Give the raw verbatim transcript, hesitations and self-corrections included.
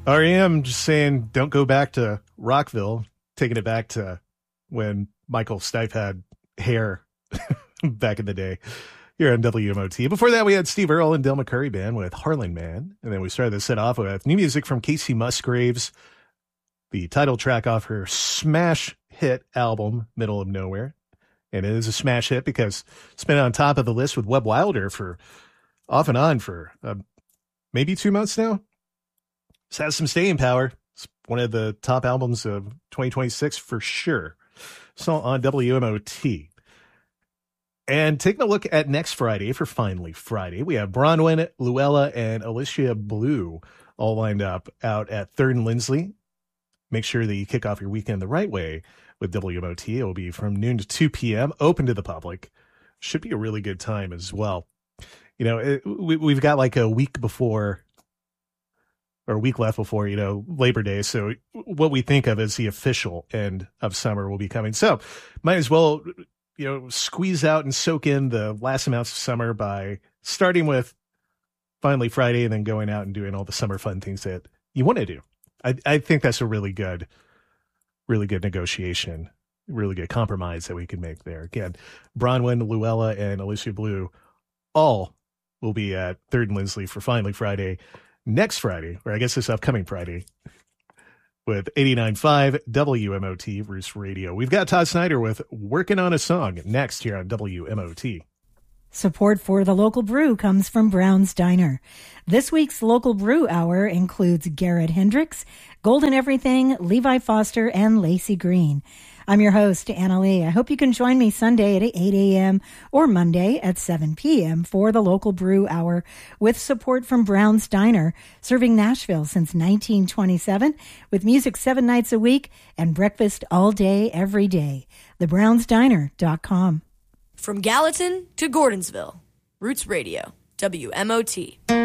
R E M just saying, don't go back to Rockville, taking it back to when Michael Stipe had hair back in the day here on W M O T. Before that, we had Steve Earle and Del McCurry Band with Harlan Man. And then we started the set off with new music from Casey Musgraves, the title track off her smash hit album, Middle of Nowhere. And it is a smash hit because it's been on top of the list with Webb Wilder for off and on for uh, maybe two months now. It has some staying power. It's one of the top albums of twenty twenty-six for sure. So on W M O T. And taking a look at next Friday for Finally Friday, we have Bronwyn, Luella, and Alicia Blue all lined up out at third and Lindsley. Make sure that you kick off your weekend the right way with W M O T. It will be from noon to two p.m., open to the public. Should be a really good time as well. You know, it, we, we've got like a week before, or a week left before, you know, Labor Day. So what we think of as the official end of summer will be coming. So might as well, you know, squeeze out and soak in the last amounts of summer by starting with Finally Friday and then going out and doing all the summer fun things that you want to do. I, I think that's a really good, really good negotiation, really good compromise that we can make there. Again, Bronwyn, Luella, and Alicia Blue all will be at third and Lindsley for Finally Friday next Friday, or I guess this upcoming Friday, with eighty-nine point five W M O T Roost Radio. We've got Todd Snyder with Working on a Song next here on W M O T. Support for the local brew comes from Brown's Diner. This week's local brew hour includes Garrett Hendricks, Golden Everything, Levi Foster, and Lacey Green. I'm your host, Anna Lee. I hope you can join me Sunday at eight a.m. or Monday at seven p.m. for the local brew hour with support from Brown's Diner, serving Nashville since nineteen twenty-seven with music seven nights a week and breakfast all day, every day. the browns diner dot com. From Gallatin to Gordonsville, Roots Radio, W M O T.